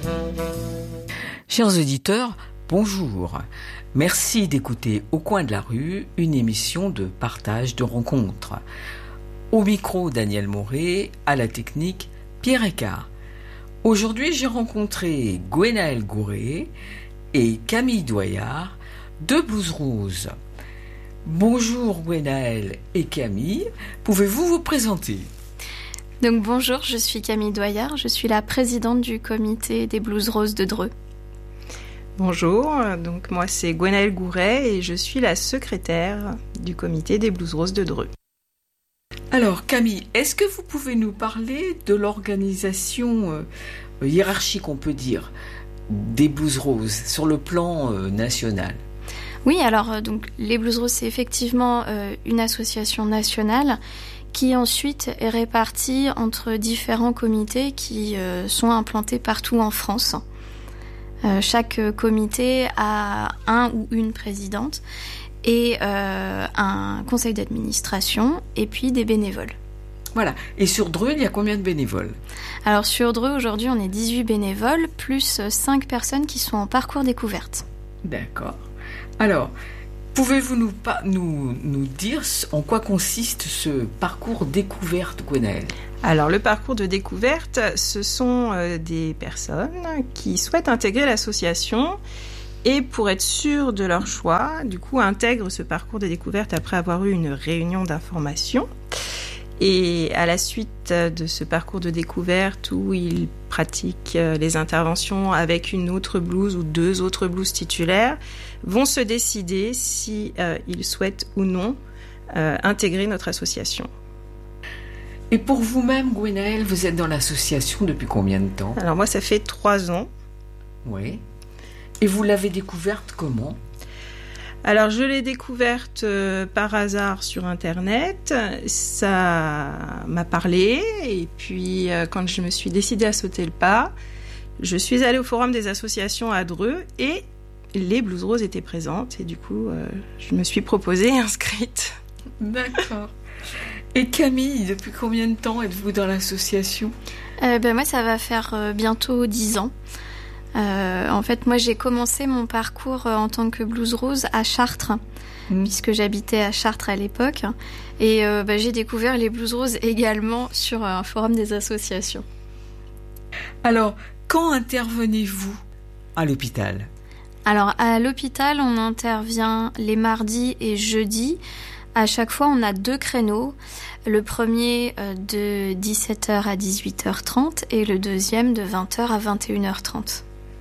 Chers auditeurs, bonjour. Merci d'écouter Au coin de la rue, une émission de partage de rencontres. Au micro, Daniel Moret, à la technique, Pierre Écart. Aujourd'hui, j'ai rencontré Gwenaëlle Gouret et Camille Doyard, deux Blues Roses. Bonjour Gwenaëlle et Camille, pouvez-vous vous présenter ? Donc bonjour, je suis Camille Doyard, je suis la présidente du comité des Blues Roses de Dreux. Bonjour, donc moi c'est Gwenaëlle Gouret et je suis la secrétaire du comité des Blues Roses de Dreux. Alors Camille, est-ce que vous pouvez nous parler de l'organisation hiérarchique, on peut dire, des Blues Roses sur le plan national ? Oui, alors donc les Blues Roses c'est effectivement une association nationale qui ensuite est répartie entre différents comités qui sont implantés partout en France. Chaque comité a un ou une présidente et un conseil d'administration et puis des bénévoles. Voilà. Et sur Dreux, il y a combien de bénévoles ? Alors sur Dreux, aujourd'hui, on est 18 bénévoles plus 5 personnes qui sont en parcours découverte. D'accord. Alors, pouvez-vous nous dire en quoi consiste ce parcours découverte, Gwenaëlle ? Alors, le parcours de découverte, ce sont des personnes qui souhaitent intégrer l'association et pour être sûrs de leur choix, du coup, intègrent ce parcours de découverte après avoir eu une réunion d'information. Et à la suite de ce parcours de découverte où ils pratiquent les interventions avec une autre blouse ou deux autres blouses titulaires, vont se décider si ils souhaitent ou non intégrer notre association. Et pour vous-même, Gwenaëlle, vous êtes dans l'association depuis combien de temps ? Alors moi, ça fait 3 ans. Oui. Et vous l'avez découverte comment ? Alors, je l'ai découverte par hasard sur Internet. Ça m'a parlé. Et puis, quand je me suis décidée à sauter le pas, je suis allée au Forum des associations à Dreux et les Blues Roses étaient présentes. Et du coup, je me suis proposée et inscrite. D'accord. Et Camille, depuis combien de temps êtes-vous dans l'association ? Moi, ça va faire bientôt 10 ans. En fait, moi, j'ai commencé mon parcours en tant que Blues Rose à Chartres, puisque j'habitais à Chartres à l'époque. Et j'ai découvert les Blues Roses également sur un forum des associations. Alors, quand intervenez-vous à l'hôpital ? Alors, à l'hôpital, on intervient les mardis et jeudis. À chaque fois, on a 2 créneaux. Le premier de 17h à 18h30 et le deuxième de 20h à 21h30.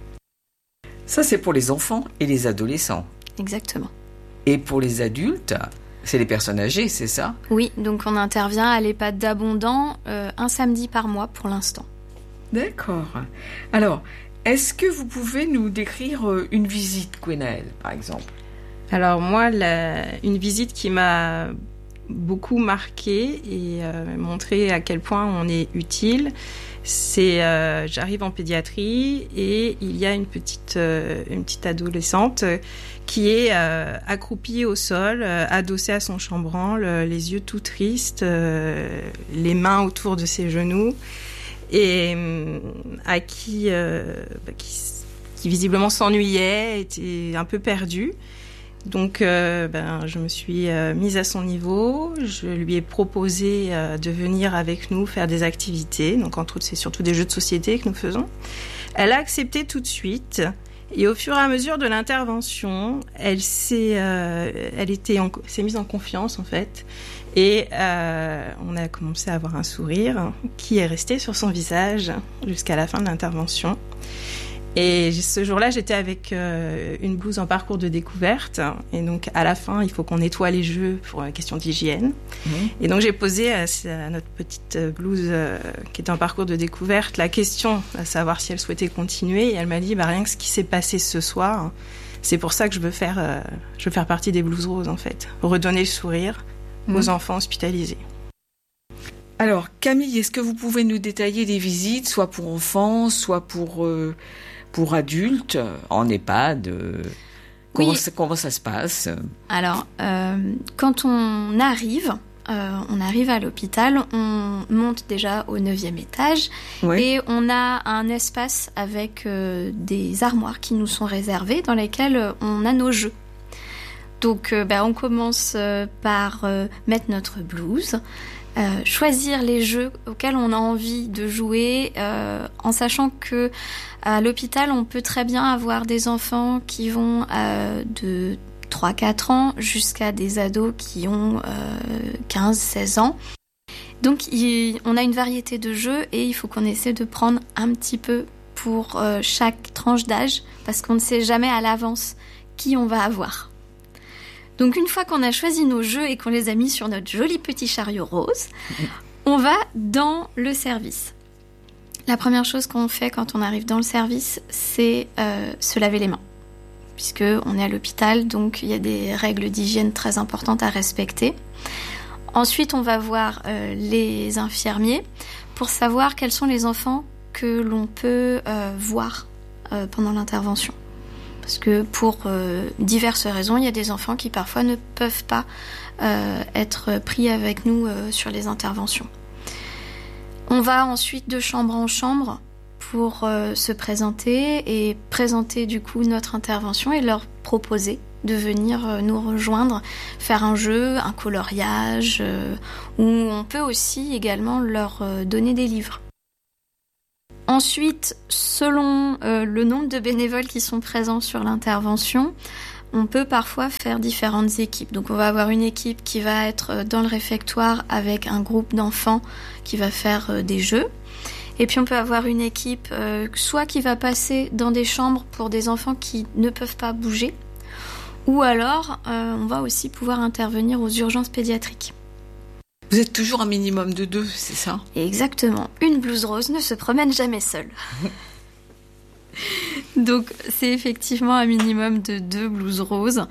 Ça, c'est pour les enfants et les adolescents. Exactement. Et pour les adultes, c'est les personnes âgées, c'est ça ? Oui, donc on intervient à l'EHPAD d'Abondant un samedi par mois pour l'instant. D'accord. Alors, est-ce que vous pouvez nous décrire une visite, Gwenaëlle, par exemple ? Alors moi, une visite qui m'a beaucoup marquée et montré à quel point on est utile, c'est j'arrive en pédiatrie et il y a une petite adolescente qui est accroupie au sol, adossée à son chambranle, les yeux tout tristes, les mains autour de ses genoux et à qui visiblement s'ennuyait, était un peu perdue. Donc, je me suis mise à son niveau. Je lui ai proposé de venir avec nous faire des activités. Donc, entre autres, c'est surtout des jeux de société que nous faisons. Elle a accepté tout de suite. Et au fur et à mesure de l'intervention, elle s'est mise en confiance, en fait. Et on a commencé à avoir un sourire qui est resté sur son visage jusqu'à la fin de l'intervention. Et ce jour-là, j'étais avec une blouse en parcours de découverte. Et donc, à la fin, il faut qu'on nettoie les jeux pour question d'hygiène. Et donc, j'ai posé à notre petite blouse qui était en parcours de découverte la question à savoir si elle souhaitait continuer. Et elle m'a dit, rien que ce qui s'est passé ce soir, c'est pour ça que je veux faire partie des Blues Roses, en fait. Redonner le sourire aux enfants hospitalisés. Alors, Camille, est-ce que vous pouvez nous détailler des visites, soit pour enfants, soit pour adultes, en EHPAD comment ça se passe ? Alors, quand on arrive, on arrive à l'hôpital, on monte déjà au 9e étage et on a un espace avec des armoires qui nous sont réservées dans lesquelles on a nos jeux. Donc on commence par mettre notre blouse, choisir les jeux auxquels on a envie de jouer, en sachant que à l'hôpital, on peut très bien avoir des enfants qui vont de 3-4 ans jusqu'à des ados qui ont 15-16 ans. Donc on a une variété de jeux et il faut qu'on essaie de prendre un petit peu pour chaque tranche d'âge parce qu'on ne sait jamais à l'avance qui on va avoir. Donc une fois qu'on a choisi nos jeux et qu'on les a mis sur notre joli petit chariot rose, on va dans le service. La première chose qu'on fait quand on arrive dans le service, c'est se laver les mains. Puisqu'on est à l'hôpital, donc il y a des règles d'hygiène très importantes à respecter. Ensuite, on va voir les infirmiers pour savoir quels sont les enfants que l'on peut voir pendant l'intervention. Parce que pour diverses raisons, il y a des enfants qui parfois ne peuvent pas être pris avec nous sur les interventions. On va ensuite de chambre en chambre pour se présenter et présenter du coup notre intervention et leur proposer de venir nous rejoindre, faire un jeu, un coloriage, où on peut aussi également leur donner des livres. Ensuite, selon le nombre de bénévoles qui sont présents sur l'intervention, on peut parfois faire différentes équipes. Donc on va avoir une équipe qui va être dans le réfectoire avec un groupe d'enfants qui va faire des jeux. Et puis on peut avoir une équipe soit qui va passer dans des chambres pour des enfants qui ne peuvent pas bouger, ou alors on va aussi pouvoir intervenir aux urgences pédiatriques. Vous êtes toujours un minimum de 2, c'est ça ? Exactement. Une blouse rose ne se promène jamais seule. Donc c'est effectivement un minimum de 2 blouses roses,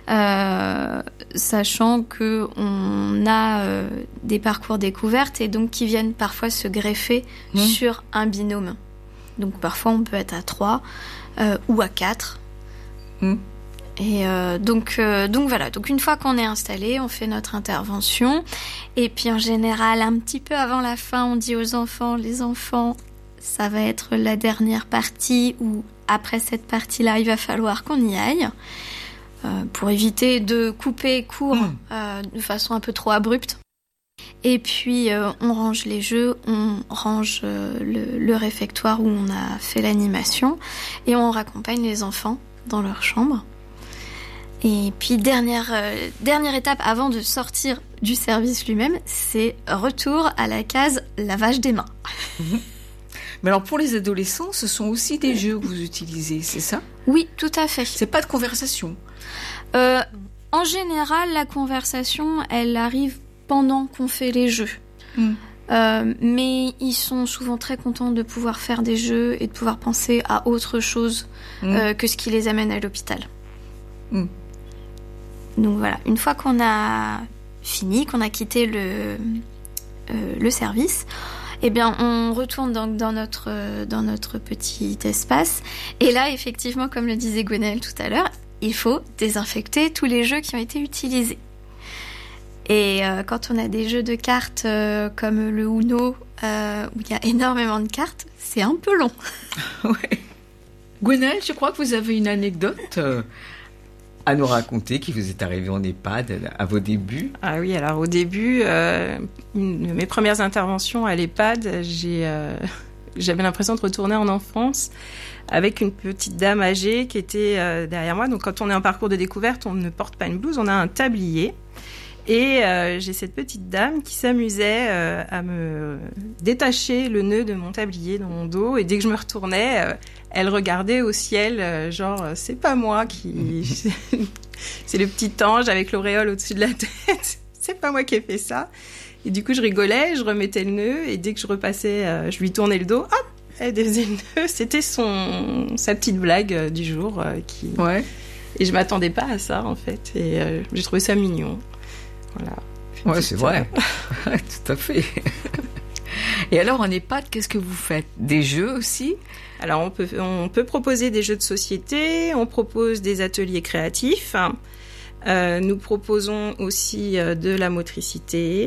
sachant que on a des parcours découvertes et donc qui viennent parfois se greffer sur un binôme. Donc parfois on peut être à 3 ou à 4. Et donc voilà, donc une fois qu'on est installé, on fait notre intervention et puis en général un petit peu avant la fin, on dit aux enfants, les enfants, ça va être la dernière partie ou après cette partie-là, il va falloir qu'on y aille pour éviter de couper court de façon un peu trop abrupte. Et puis on range les jeux, on range le réfectoire où on a fait l'animation et on raccompagne les enfants dans leur chambre. Et puis dernière étape avant de sortir du service lui-même, c'est retour à la case lavage des mains. Mais alors pour les adolescents, ce sont aussi des jeux que vous utilisez, c'est ça ? Oui, tout à fait. C'est pas de conversation. En général, la conversation, elle arrive pendant qu'on fait les jeux. Mais ils sont souvent très contents de pouvoir faire des jeux et de pouvoir penser à autre chose que ce qui les amène à l'hôpital. Donc voilà, une fois qu'on a fini, qu'on a quitté le service, eh bien on retourne donc dans notre petit espace. Et là, effectivement, comme le disait Gwenaëlle tout à l'heure, il faut désinfecter tous les jeux qui ont été utilisés. Et quand on a des jeux de cartes comme le Uno, où il y a énormément de cartes, c'est un peu long. Ouais. Gwenaëlle, je crois que vous avez une anecdote à nous raconter qui vous est arrivée en EHPAD à vos débuts. Ah oui, alors au début, une de mes premières interventions à l'EHPAD, j'avais l'impression de retourner en enfance avec une petite dame âgée qui était derrière moi. Donc quand on est en parcours de découverte, on ne porte pas une blouse, on a un tablier. Et j'ai cette petite dame qui s'amusait à me détacher le nœud de mon tablier dans mon dos. Et dès que je me retournais, elle regardait au ciel, genre, c'est pas moi qui... c'est le petit ange avec l'auréole au-dessus de la tête. C'est pas moi qui ai fait ça. Et du coup, je rigolais, je remettais le nœud. Et dès que je repassais, je lui tournais le dos. Hop, elle défaisait le nœud. C'était sa petite blague du jour. Ouais. Et je m'attendais pas à ça, en fait. Et j'ai trouvé ça mignon. Voilà. Ouais, c'est vrai. Tout à fait. Et alors, en EHPAD, qu'est-ce que vous faites ? Des jeux aussi ? Alors, on peut proposer des jeux de société, on propose des ateliers créatifs. Nous proposons aussi de la motricité.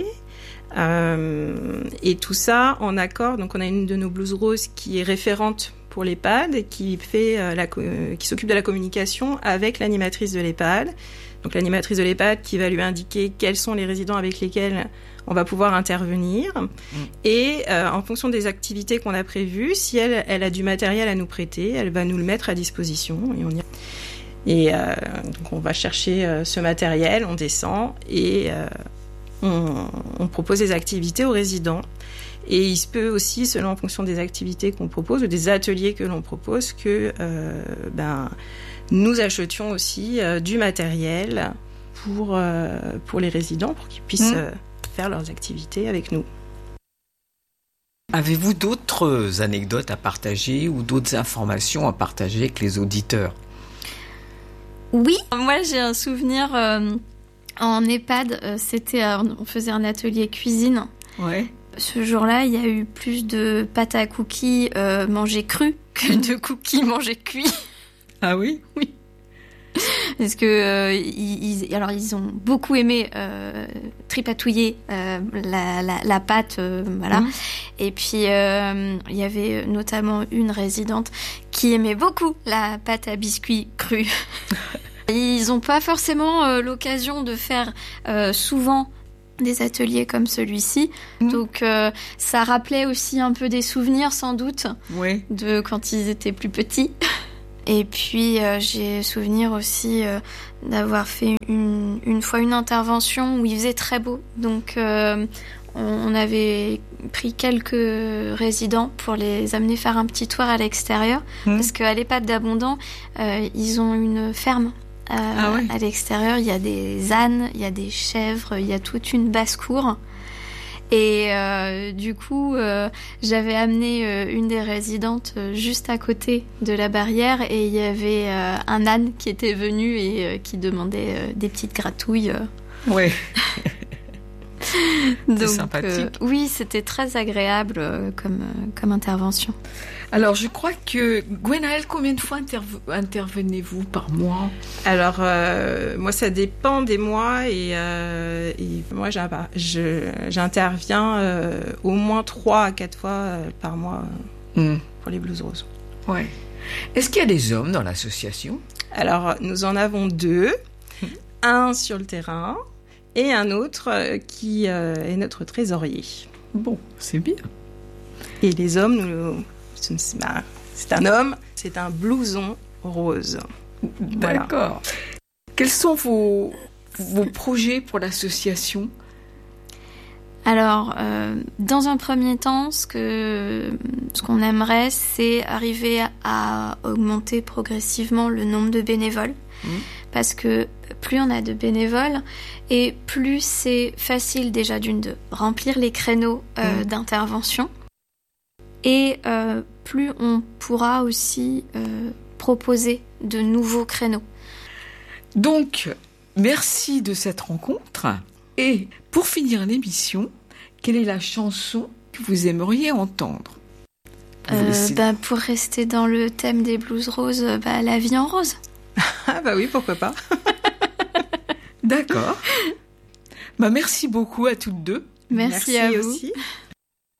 Et tout ça en accord. Donc on a une de nos blouses roses qui est référente pour l'EHPAD et qui s'occupe de la communication avec l'animatrice de l'EHPAD. Donc l'animatrice de l'EHPAD qui va lui indiquer quels sont les résidents avec lesquels on va pouvoir intervenir. Et en fonction des activités qu'on a prévues, si elle a du matériel à nous prêter, elle va nous le mettre à disposition. Donc on va chercher ce matériel, on descend et on propose des activités aux résidents. Et il se peut aussi, selon en fonction des activités qu'on propose ou des ateliers que l'on propose, que nous achetions aussi du matériel pour les résidents, pour qu'ils puissent faire leurs activités avec nous. Avez-vous d'autres anecdotes à partager ou d'autres informations à partager avec les auditeurs ? Oui, moi j'ai un souvenir en EHPAD, on faisait un atelier cuisine. Ouais. Ce jour-là, il y a eu plus de pâtes à cookies mangées crues que de cookies mangés cuits. Ah oui ? Oui. Parce que ils ont beaucoup aimé tripatouiller la pâte, voilà. Et puis il y avait notamment une résidente qui aimait beaucoup la pâte à biscuits crue. Ils n'ont pas forcément l'occasion de faire souvent des ateliers comme celui-ci. Donc ça rappelait aussi un peu des souvenirs sans doute de quand ils étaient plus petits. Et puis j'ai souvenir aussi d'avoir fait une fois une intervention où il faisait très beau. Donc on avait pris quelques résidents pour les amener faire un petit tour à l'extérieur. Parce qu'à l'EHPAD d'Abondant, ils ont une ferme. À l'extérieur, il y a des ânes, il y a des chèvres, il y a toute une basse-cour. Et du coup, j'avais amené une des résidentes juste à côté de la barrière et il y avait un âne qui était venu et qui demandait des petites gratouilles. Ouais. Donc, c'est sympathique. Oui, c'était très agréable comme intervention. Alors, je crois que, Gwenaëlle, combien de fois intervenez-vous par mois ? Alors, moi, ça dépend des mois et moi, j'interviens au moins 3 à 4 fois par mois pour les blouses roses. Ouais. Est-ce qu'il y a des hommes dans l'association ? Alors, nous en avons 2. Un sur le terrain et un autre qui est notre trésorier. Bon, c'est bien. Et les hommes, c'est un homme, c'est un blouson rose. D'accord. Voilà. Quels sont vos projets pour l'association ? Alors, dans un premier temps, ce qu'on aimerait, c'est arriver à augmenter progressivement le nombre de bénévoles. Parce que plus on a de bénévoles et plus c'est facile déjà de remplir les créneaux d'intervention et plus on pourra aussi proposer de nouveaux créneaux. Donc, merci de cette rencontre. Et pour finir l'émission, quelle est la chanson que vous aimeriez entendre ? Pour rester dans le thème des blouses roses, La vie en rose. Ah bah oui, pourquoi pas. D'accord. Merci beaucoup à toutes deux. Merci à vous. Aussi.